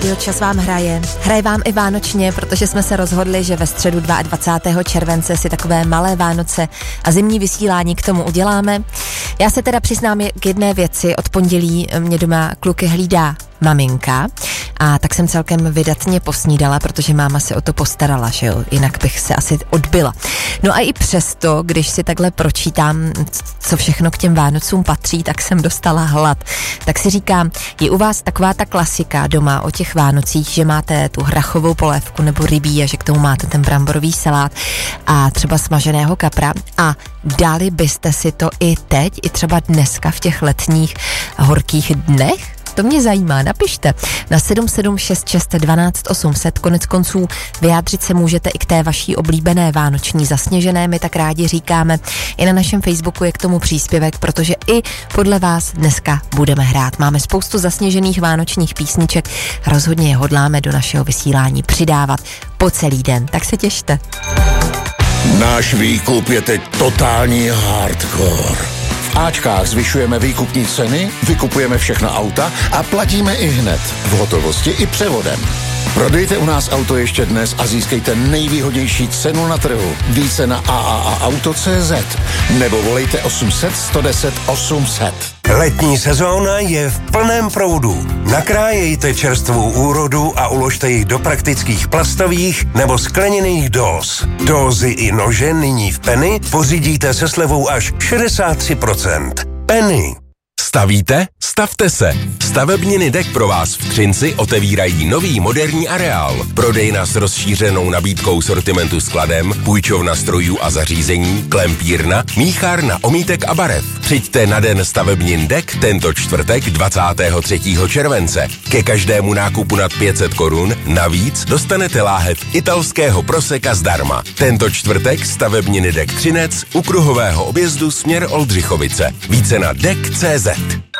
Rádio Čas vám hraje vám i vánočně, protože jsme se rozhodli, že ve středu 22. července si takové malé Vánoce a zimní vysílání k tomu uděláme. Já se teda přiznám k jedné věci, od pondělí mě doma kluky hlídá maminka a tak jsem celkem vydatně posnídala, protože máma se o to postarala, že jo, jinak bych se asi odbyla. No a i přesto, když si takhle pročítám, co všechno k těm Vánocům patří, tak jsem dostala hlad. Tak si říkám, je u vás taková ta klasika doma o těch Vánocích, že máte tu hrachovou polévku nebo rybí a že k tomu máte ten bramborový salát a třeba smaženého kapra a dali byste si to i teď, i třeba dneska v těch letních horkých dnech? To mě zajímá, napište na 776 12 800, konec konců vyjádřit se můžete i k té vaší oblíbené vánoční zasněžené, my tak rádi říkáme. I na našem Facebooku je k tomu příspěvek, protože i podle vás dneska budeme hrát. Máme spoustu zasněžených vánočních písniček, rozhodně je hodláme do našeho vysílání přidávat po celý den, tak se těšte. Náš výkup je teď totální hardcore. V Ačkách zvyšujeme výkupní ceny, vykupujeme všechna auta a platíme i hned, v hotovosti i převodem. Prodejte u nás auto ještě dnes a získejte nejvýhodnější cenu na trhu. Více na AAAauto.cz nebo volejte 800 110 800. Letní sezóna je v plném proudu. Nakrájejte čerstvou úrodu a uložte ji do praktických plastových nebo skleněných dóz. Dózy i nože nyní v Penny pořídíte se slevou až 63%. Penny. Stavíte? Stavte se! Stavebniny Dek pro vás v Třinci otevírají nový moderní areál. Prodejna s rozšířenou nabídkou sortimentu skladem, půjčovna strojů a zařízení, klempírna, míchárna omítek a barev. Přijďte na den stavebnin Dek tento čtvrtek 23. července. Ke každému nákupu nad 500 korun navíc dostanete láhev italského proseka zdarma. Tento čtvrtek stavebniny Dek Třinec u kruhového objezdu směr Oldřichovice. Více na dek.cz.